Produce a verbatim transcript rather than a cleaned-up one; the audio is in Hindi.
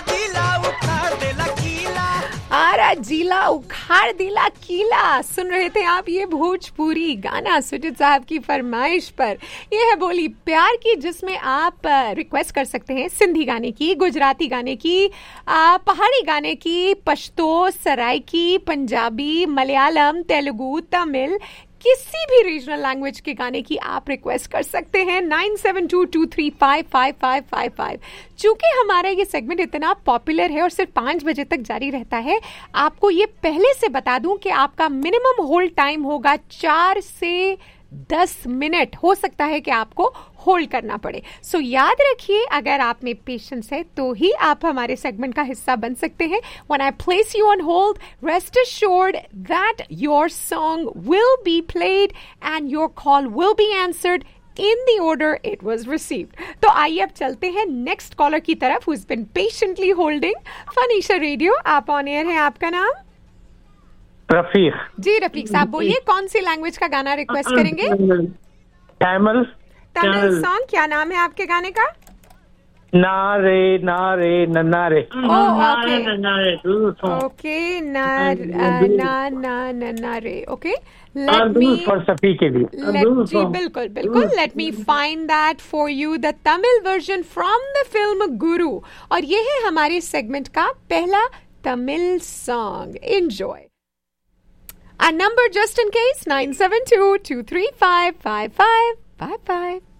जिला उखाड़ देला कीला, आरा जिला उखाड़ दिला कीला। सुन रहे थे आप ये भोजपुरी गाना सुजित साहब की फरमाइश पर। ये है बोली प्यार की, जिसमें आप रिक्वेस्ट कर सकते हैं सिंधी गाने की, गुजराती गाने की, आ, पहाड़ी गाने की, पश्तो, सराइकी, पंजाबी, मलयालम, तेलुगु, तमिल, किसी भी रीजनल लैंग्वेज के गाने की आप रिक्वेस्ट कर सकते हैं nine seven to to three five five five five five. चूंकि हमारा ये सेगमेंट इतना पॉपुलर है और सिर्फ पाँच बजे तक जारी रहता है, आपको ये पहले से बता दूं कि आपका मिनिमम होल्ड टाइम होगा चार से दस मिनट। हो सकता है कि आपको होल्ड करना पड़े। सो so, याद रखिए, अगर आप में पेशेंस है तो ही आप हमारे सेगमेंट का हिस्सा बन सकते हैं। When I place you on hold, rest assured that your song will be played and your call will be answered in the order it was received. तो आइए अब चलते हैं नेक्स्ट कॉलर की तरफ, who's been patiently holding फनीशा radio. आप ऑन एयर हैं, आपका नाम? रफीक जी रफीक साहब, बोलिए कौन सी लैंग्वेज का गाना रिक्वेस्ट करेंगे? तमिल तमिल सॉन्ग। क्या नाम है आपके गाने का? नारे नारे नन्नारे। ओके ओके, ना ना ना नन्नारे। Okay, let me for Safi के लिए। जी बिल्कुल बिल्कुल, let me find that for you, the Tamil version from the film गुरु। और ये है हमारे सेगमेंट का पहला Tamil song. Enjoy. Our number just in case, nine seven two two three five five five five five.